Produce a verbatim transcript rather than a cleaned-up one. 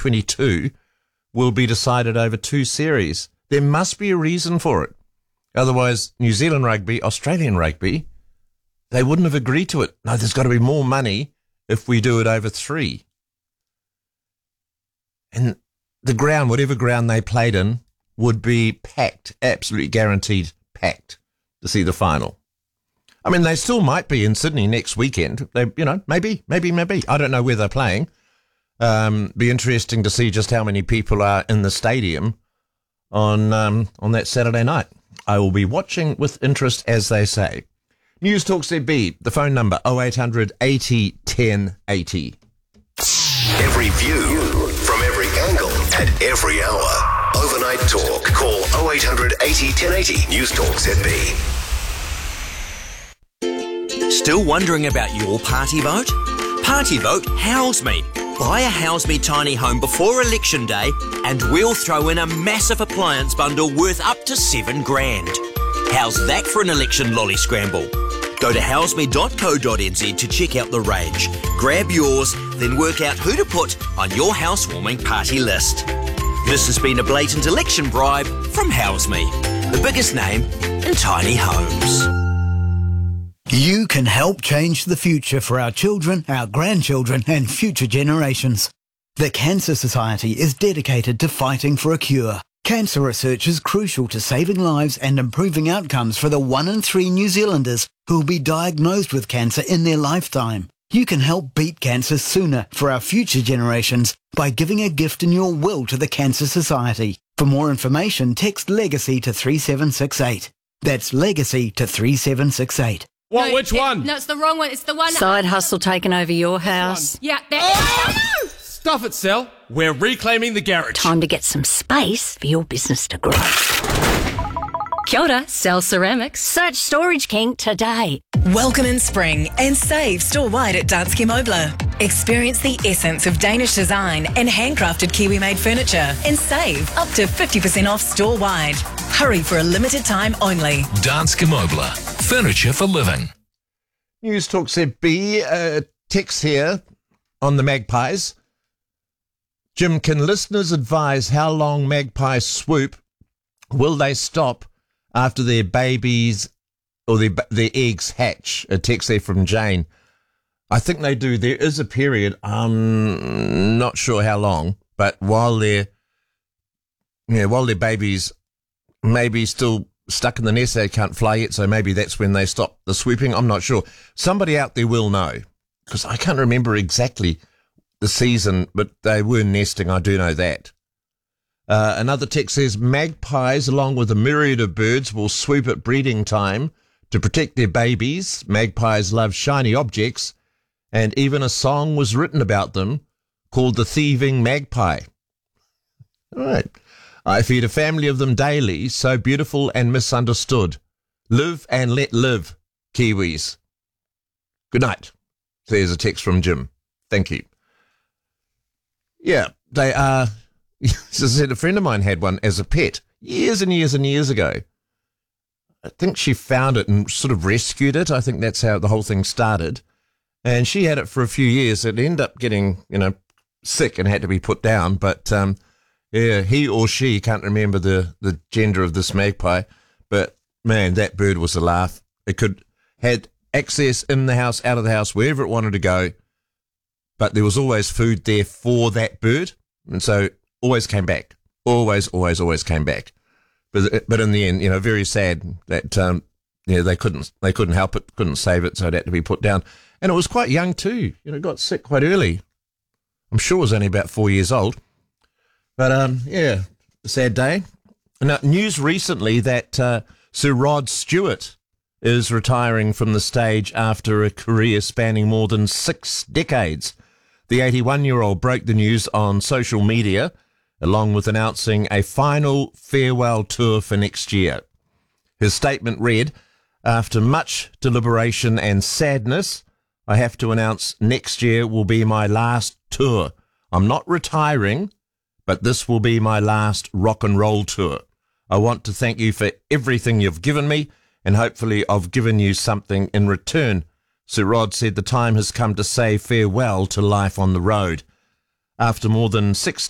twenty-two will be decided over two series. There must be a reason for it. Otherwise, New Zealand rugby, Australian rugby, they wouldn't have agreed to it. No, there's got to be more money if we do it over three. And the ground, whatever ground they played in, would be packed, absolutely guaranteed packed to see the final. I mean, they still might be in Sydney next weekend. They, you know, maybe, maybe, maybe. I don't know where they're playing. Um, be interesting to see just how many people are in the stadium on um, on that Saturday night. I will be watching with interest, as they say. News Talk Z B, the phone number oh eight hundred eighty ten eighty. Every view from every angle at every hour. Overnight Talk. Call oh eight hundred eighty ten eighty. News Talk Z B. Still wondering about your party vote? Party vote House Me. Buy a House Me tiny home before election day and we'll throw in a massive appliance bundle worth up to seven grand. How's that for an election lolly scramble? Go to house me dot co dot n z to check out the range. Grab yours, then work out who to put on your housewarming party list. This has been a blatant election bribe from House Me, the biggest name in tiny homes. You can help change the future for our children, our grandchildren and future generations. The Cancer Society is dedicated to fighting for a cure. Cancer research is crucial to saving lives and improving outcomes for the one in three New Zealanders who will be diagnosed with cancer in their lifetime. You can help beat cancer sooner for our future generations by giving a gift in your will to the Cancer Society. For more information, text LEGACY to three seven six eight. That's LEGACY to three seven six eight. What? No, Which it, one? No, it's the wrong one. It's the one. Side hustle taking over your house. Yeah, that. Oh! Stuff it, Sel. We're reclaiming the garage. Time to get some space for your business to grow. Kia ora, Cell Ceramics. Search Storage King today. Welcome in spring and save store-wide at Danske Møbler. Experience the essence of Danish design and handcrafted Kiwi-made furniture and save up to fifty percent off store-wide. Hurry for a limited time only. Danske Møbler. Furniture for living. News Talk Z B, uh, text here on the Magpies. Jim, can listeners advise how long magpies swoop? Will they stop after their babies or their, their eggs hatch? A text there from Jane. I think they do. There is a period, I'm not sure how long, but while they're, yeah, while their babies maybe still stuck in the nest, they can't fly yet, so maybe that's when they stop the swooping. I'm not sure. Somebody out there will know, because I can't remember exactly the season, but they were nesting. I do know that. Uh, another text says, magpies, along with a myriad of birds, will swoop at breeding time to protect their babies. Magpies love shiny objects, and even a song was written about them called The Thieving Magpie. All right. I feed a family of them daily, so beautiful and misunderstood. Live and let live, Kiwis. Good night. There's a text from Jim. Thank you. Yeah, they are. As I said, a friend of mine had one as a pet years and years and years ago. I think she found it and sort of rescued it. I think that's how the whole thing started. And she had it for a few years. It ended up getting, you know, sick and had to be put down. But, um, yeah, he or she, can't remember the, the gender of this magpie, but, man, that bird was a laugh. It could had access in the house, out of the house, wherever it wanted to go. But there was always food there for that bird, and so always came back. Always, always, always came back. But but in the end, you know, very sad that um, yeah, they couldn't they couldn't help it, couldn't save it, so it had to be put down. And it was quite young too. You know, got sick quite early. I'm sure it was only about four years old. But um, yeah, a sad day. Now, news recently that uh, Sir Rod Stewart is retiring from the stage after a career spanning more than six decades. The eighty-one-year-old broke the news on social media, along with announcing a final farewell tour for next year. His statement read, "After much deliberation and sadness, I have to announce next year will be my last tour. I'm not retiring, but this will be my last rock and roll tour. I want to thank you for everything you've given me, and hopefully I've given you something in return." Sir Rod said the time has come to say farewell to life on the road. After more than six